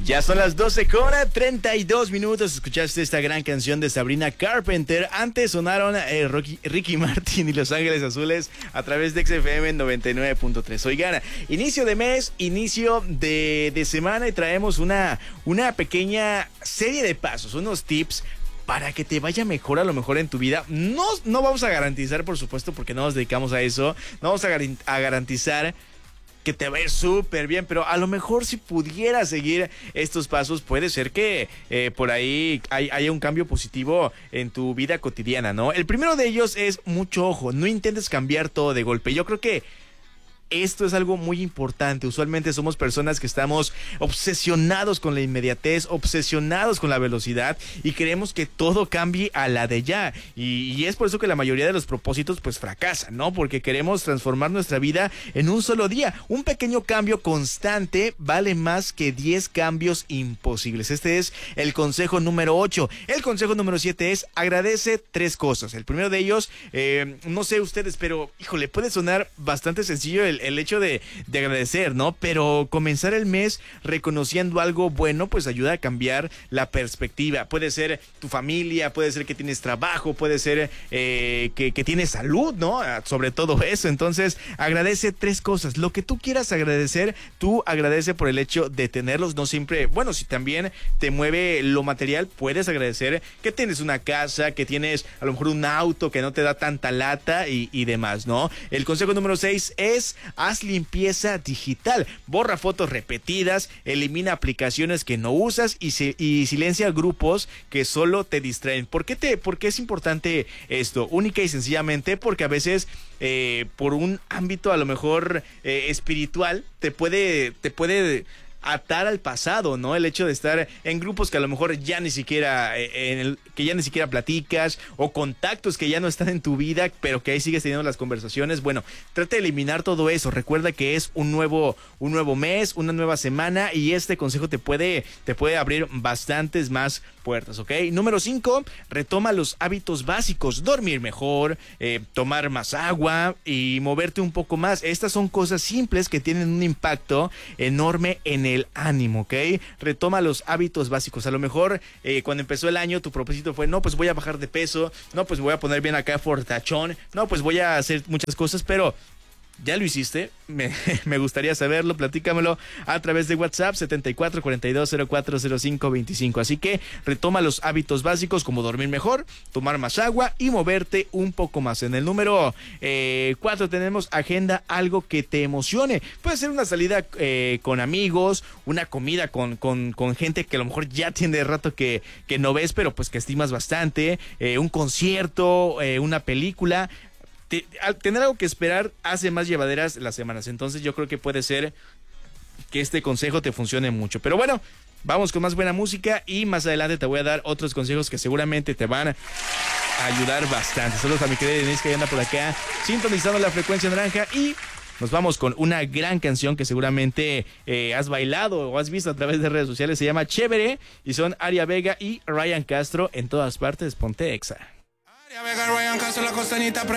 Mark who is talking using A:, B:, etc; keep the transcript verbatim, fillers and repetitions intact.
A: Ya son las doce con treinta y dos minutos. Escuchaste esta gran canción de Sabrina Carpenter. Antes sonaron eh, Rocky, Ricky Martin y Los Ángeles Azules a través de X F M noventa y nueve punto tres. Oigan, inicio de mes, inicio de, de semana y traemos una, una pequeña serie de pasos, unos tips para que te vaya mejor a lo mejor en tu vida. No, no vamos a garantizar, por supuesto, porque no nos dedicamos a eso. No vamos a, gar- a garantizar que te va a ir súper bien, pero a lo mejor si pudieras seguir estos pasos, puede ser que eh, por ahí hay, haya un cambio positivo en tu vida cotidiana, ¿no? El primero de ellos es mucho ojo, no intentes cambiar todo de golpe. Yo creo que esto es algo muy importante. Usualmente somos personas que estamos obsesionados con la inmediatez, obsesionados con la velocidad y queremos que todo cambie a la de ya. Y, y es por eso que la mayoría de los propósitos pues fracasan, ¿no? Porque queremos transformar nuestra vida en un solo día. Un pequeño cambio constante vale más que diez cambios imposibles. Este es el consejo número ocho. El consejo número siete es agradece tres cosas. El primero de ellos, eh, no sé ustedes, pero híjole, puede sonar bastante sencillo el el hecho de, de agradecer, ¿no? Pero comenzar el mes reconociendo algo bueno, pues ayuda a cambiar la perspectiva. Puede ser tu familia, puede ser que tienes trabajo, puede ser eh, que, que tienes salud, ¿no? Sobre todo eso. Entonces, agradece tres cosas. Lo que tú quieras agradecer, tú agradece por el hecho de tenerlos. No siempre, bueno, si también te mueve lo material, puedes agradecer que tienes una casa, que tienes a lo mejor un auto que no te da tanta lata y, y demás, ¿no? El consejo número seis es haz limpieza digital, borra fotos repetidas, elimina aplicaciones que no usas y, se, y silencia grupos que solo te distraen. ¿Por qué, te, ¿Por qué es importante esto? Única y sencillamente porque a veces eh, por un ámbito a lo mejor eh, espiritual te puede, te puede atar al pasado, ¿no? El hecho de estar en grupos que a lo mejor ya ni siquiera en el, que ya ni siquiera platicas, o contactos que ya no están en tu vida, pero que ahí sigues teniendo las conversaciones. Bueno, trata de eliminar todo eso. Recuerda que es un nuevo un nuevo mes, una nueva semana, y este consejo te puede te puede abrir bastantes más puertas, ¿ok? Número cinco, retoma los hábitos básicos, dormir mejor, eh, tomar más agua y moverte un poco más. Estas son cosas simples que tienen un impacto enorme en el ánimo, ¿ok? Retoma los hábitos básicos. A lo mejor eh, cuando empezó el año tu propósito fue, no, pues voy a bajar de peso, no, pues voy a poner bien acá fortachón, no, pues voy a hacer muchas cosas, pero ¿ya lo hiciste? Me, me gustaría saberlo, platícamelo a través de WhatsApp setenta y cuatro cuarenta y dos cero cuatro cero cinco veinticinco. Así que retoma los hábitos básicos como dormir mejor, tomar más agua y moverte un poco más. En el número eh, cuatro tenemos agenda algo que te emocione. Puede ser una salida eh, con amigos, una comida con, con, con gente que a lo mejor ya tiene rato que, que no ves, pero pues que estimas bastante, eh, un concierto, eh, una película. Te, al tener algo que esperar hace más llevaderas las semanas. Entonces yo creo que puede ser que este consejo te funcione mucho. Pero bueno, vamos con más buena música y más adelante te voy a dar otros consejos que seguramente te van a ayudar bastante. Saludos a mi querida Denise que anda por acá sintonizando la frecuencia naranja, y nos vamos con una gran canción que seguramente eh, has bailado o has visto a través de redes sociales. Se llama Chévere y son Aria Vega y Ryan Castro. En todas partes, ponte Exa.
B: Aria Vega, Ryan Castro, la costanita.